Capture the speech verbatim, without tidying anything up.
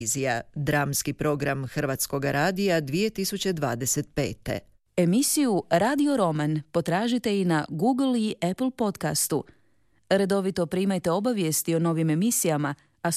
Vizija, dramski program Hrvatskog radija dvije tisuće dvadeset pete. Emisiju Radio Roman potražite i na Google i Apple podcastu. Redovito primajte obavijesti o novim emisijama